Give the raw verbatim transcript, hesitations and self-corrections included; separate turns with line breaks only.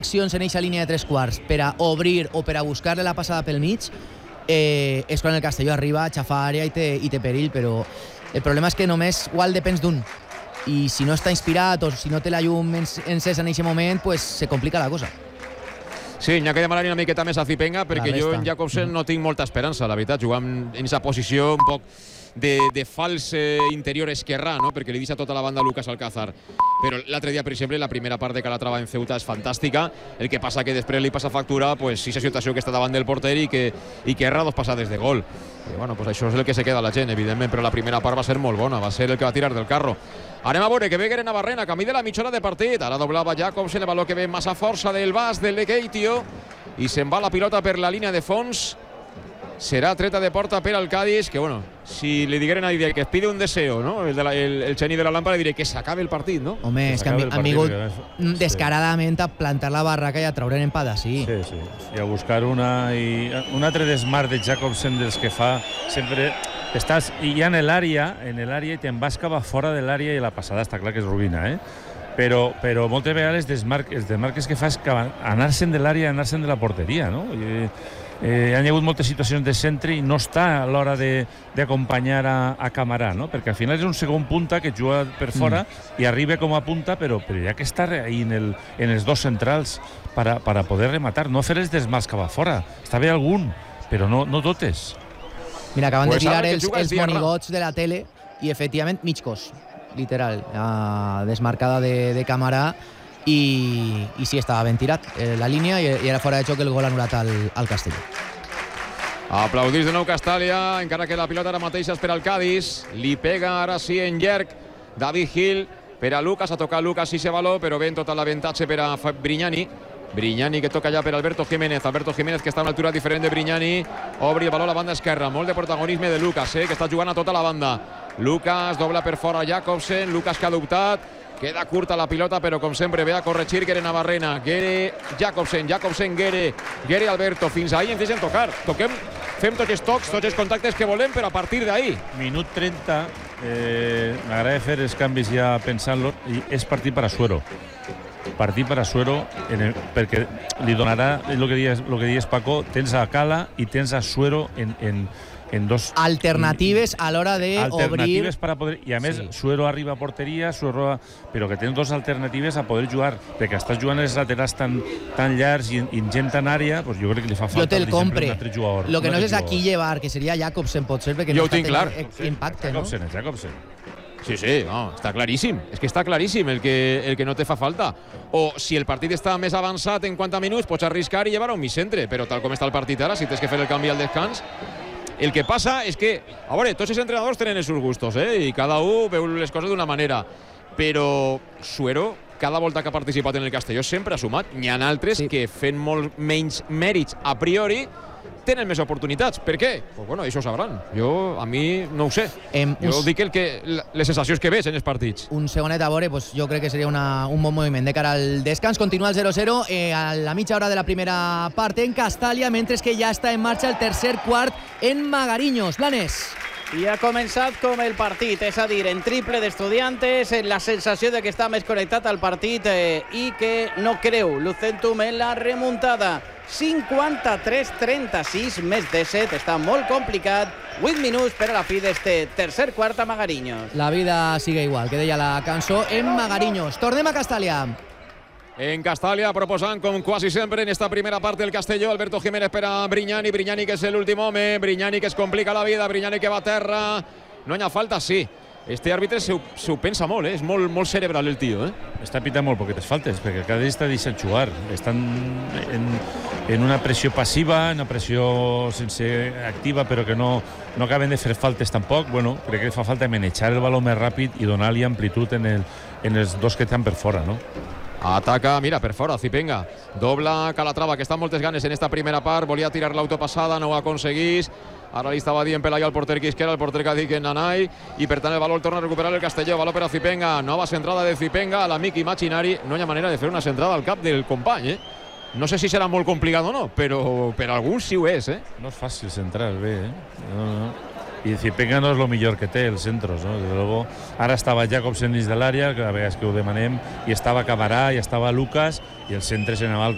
accions en eixa línia de tres quarts per a obrir o per a buscar-le la passada pel mig, eh, és quan el Castelló arriba a xafar àrea i té, i té perill, però el problema és que només igual depens d'un, i si no està inspirat o si no té la llum encesa en aquest moment, pues se complica la cosa.
Sí, n'hi ha que demanar una miqueta més a Zipenga, perquè jo en Jakobsen no tinc molta esperança, la veritat, jugant en aquesta posició un poc de, de fals eh, interior esquerrà, no? Perquè li deixa tota la banda a Lucas Alcázar. Però l'altre dia, per exemple, la primera part de Calatrava en Ceuta és fantàstica, el que passa que després li passa factura, pues, sí, aquesta situació que està davant del porter i que, i que erra dos passades de gol. I, bueno, pues això és el que se queda la gent, evidentment, però la primera part va ser molt bona, va ser el que va tirar del carro. Anem a veure que ve Guere Navarrena, camí de la mitja hora de partit. Ara doblava Jakobsen, el valor que ve massa força del Bas, del Lekeitio, i se'n va la pilota per la línia de fons. Serà treta de porta per al Cádiz, que bueno, si li digueren a Didier que es pide un deseo, ¿no? El, de la, el, el geni de la lámpara, diré que s'acabe el partit, no?
Home, és que han vingut descaradament a plantar la barraca i a treure'n en pedací.
Sí, sí, i a buscar una i un altre desmart de Jakobsen dels que fa sempre. Estàs ja en l'àrea, en l'àrea i te'n vas cap a fora de l'àrea i la passada està clar que és ruïna, eh? Però, però moltes vegades els desmarques que fas anar-se'n de l'àrea i anar-se'n de la porteria, no? I, eh, han hi hagut moltes situacions de centre i no està a l'hora d'acompanyar a, a Camarà, no? Perquè al final és un segon punta que juga per fora mm. i arriba com a punta, però, però ja que està ahí en, el, en els dos centrals per a, per a poder rematar, no fer els desmarcs cap a fora. Està bé algun, però no, no totes.
Mira, acaben pues de tirar els, els monigots de la tele i efectivament mig cos, literal, la desmarcada de, de Camarà i, i sí, estava ben tirat eh, la línia i, i era fora de xoc el gol anul·lat al, al Castelló.
Aplaudís de nou Castàlia, encara que la pilota ara mateix és per al Cádiz, li pega ara sí en llarg David Gil per a Lucas, ha tocat Lucas i se valor, però ben tot l'avantatge per a Brignani. Brignani que toca ja per Alberto Jiménez. Alberto Jiménez que està a una altura diferent de Brignani. Obri el valor a la banda esquerra. Molt de protagonisme de Lucas, eh, que està jugant a tota la banda. Lucas dobla per fora Jakobsen. Lucas que ha dubtat. Queda curta la pilota, però com sempre ve a corregir Guere Navarrena. Guere Jakobsen. Jakobsen Guere. Guere Alberto. Fins ahí ens deixen tocar. Toquem, fem tots els tocs, tots els contactes que volem, però a partir d'ahí.
Minut trenta. Eh, M'agrada fer els canvis ja pensant-lo. I és partit per a Suero. Partit per a Suero en el, perquè li donarà el que dies, lo que dies Paco, tens a Cala i tens a Suero en, en, en dos
alternatives a l'hora de
alternatives
obrir
para poder, i a més sí. Suero arriba a porteria, Suero, però que tens dos alternatives a poder jugar, perquè estàs jugant els laterals tan, tan llargs i ingent en àrea, pues jo crec que li fa falta
jo te'l compre,
un altre jugador.
Lo que no és aquí llevar, que seria Jakobsen potser, perquè
jo
no
ho tinc clar.
Impacte,
Jakobsen,
no?
Jakobsen.
Sí, sí, no, està claríssim. És que està claríssim el que, el que no te fa falta. O si el partit està més avançat en quant a minuts, pots arriscar i llevar a un mitcentre, però tal com està el partit ara, si tens que fer el canvi al descans, el que passa és que, a veure, tots els entrenadors tenen els seus gustos, eh? I cada un veu les coses d'una manera, però Suero, cada volta que ha participat en el Castelló, sempre ha sumat. N'hi ha altres sí. que fent molt menys mèrits a priori, tenen més oportunitats. Per què? Pues bueno, això ho sabran. Jo, a mi, no ho sé. Em, jo us... dic el que, les sensacions que ves en els partits.
Un segonet a veure, pues, jo crec que seria una, un bon moviment de cara al descans. Continua el zero zero eh, a la mitja hora de la primera part en Castàlia, mentre que ja està en marxa el tercer quart en Magariños. Blanes.
I ha començat com el partit, és a dir, en triple d'Estudiantes, la sensació de que està més connectat al partit eh, i que no creu Lucentum en la remuntada. cinquanta-tres trenta-sis, més de set, està molt complicat. vuit minuts per a la fi d'este tercer quart a Magariños.
La vida sigue igual, que deia la cançó en Magariños. Tornem a Castàlia.
En Castàlia, proposant com quasi sempre en esta primera part del Castelló, Alberto Jiménez per a Brignani, Brignani que és l'últim home, Brignani que es complica la vida, Brignani que va a terra, no hi ha falta, sí. Este àrbitre se ho, se ho pensa molt, eh? És molt, molt cerebral el tio, eh?
Està pitant molt poquetes faltes, perquè cada dia està deixant jugar. Estan en, en una pressió passiva, una pressió sense activa, però que no, no acaben de fer faltes tampoc. Bueno, crec que fa falta manejar el baló més ràpid i donar-li amplitud en, el, en els dos que estan per fora, no?
Ataca, mira, per fora, Zipenga. Dobla Calatrava, que està amb moltes ganes en esta primera part. Volia tirar l'autopassada, no ho aconseguís. Ara li estava dient Pelai al porter Quisquera, el porter que ha dit que Nanai, i per tant el valor torna a recuperar el Castelló. Valor per a Zipenga, nova centrada de Zipenga a l'amic imaginari. No hi ha manera de fer una centrada al cap del company, eh? No sé si serà molt complicat o no, però per alguns sí ho és, eh?
No és fàcil centrar bé, eh? No, no. Y Zipenga no es lo mejor que té, els centros, ¿no? Desde luego, ara estava Jakobsen dins de l'àrea, que a vegades que ho demanem, i estava Camarà, i estava Lucas, i el centre se n'anava